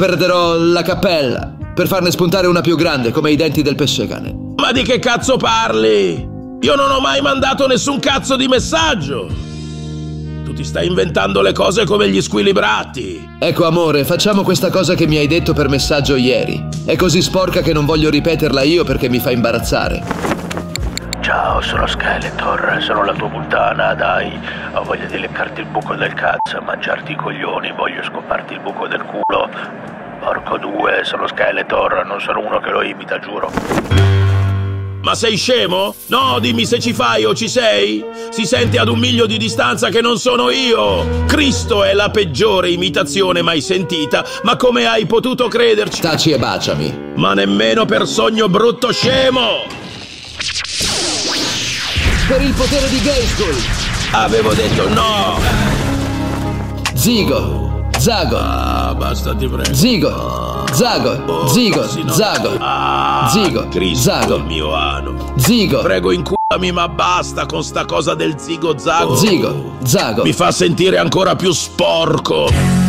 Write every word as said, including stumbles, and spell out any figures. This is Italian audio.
perderò la cappella per farne spuntare una più grande, come i denti del pescecane. Ma di che cazzo parli? Io non ho mai mandato nessun cazzo di messaggio. Tu ti stai inventando le cose come gli squilibratti. Ecco amore, facciamo questa cosa che mi hai detto per messaggio ieri. È così sporca che non voglio ripeterla io perché mi fa imbarazzare. Ciao, sono Skeletor, sono la tua puttana, dai. Ho voglia di leccarti il buco del cazzo, mangiarti i coglioni, voglio scoparti il buco del culo. Porco due, sono Skeletor, non sono uno che lo imita, giuro. Ma sei scemo? No, dimmi se ci fai o ci sei. Si sente ad un miglio di distanza che non sono io. Cristo è la peggiore imitazione mai sentita, ma come hai potuto crederci? Taci e baciami. Ma nemmeno per sogno, brutto scemo. Per il potere di Grayskull. Avevo detto no. Zigo, Zago. Ah, basta, ti prego. Zigo, Zago, Oh, Zigo, sì, no. Zago. Ah, Zigo, Cristo, Zago. il mio ano. Zigo, Prego, inculami, ma basta con sta cosa del zigo zago. Zigo, Zago. Mi fa sentire ancora più sporco.